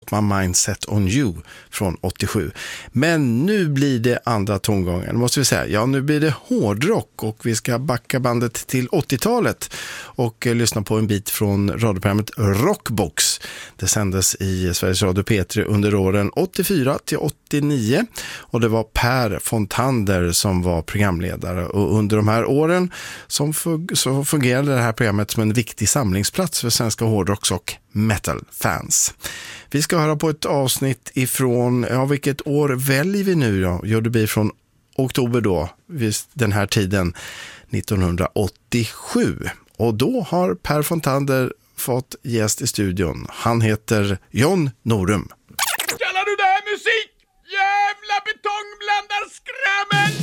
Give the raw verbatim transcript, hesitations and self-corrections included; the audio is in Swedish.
Set My Mind Set On You från åttiosju. Men nu blir det andra tongångar, måste vi säga. Ja, nu blir det hårdrock och vi ska backa bandet till åttiotalet och eh, lyssna på en bit från radioprogrammet Rockbox. Det sändes i Sveriges Radio P tre under åren åttiofyra till åttionio och det var Per Fontander som var programledare, och under de här åren som fun- så fungerade det här programmet som en viktig samlingsplats för svenska hårdrocks- och metal-fans. Vi ska höra på ett avsnitt ifrån, ja, vilket år väljer vi nu då? Jo, det blir från oktober då, vid den här tiden nittonhundraåttiosju. Och då har Per Fontander fått gäst i studion. Han heter John Norum. Kallar du det här musik? Jävla betongblandar skrammen!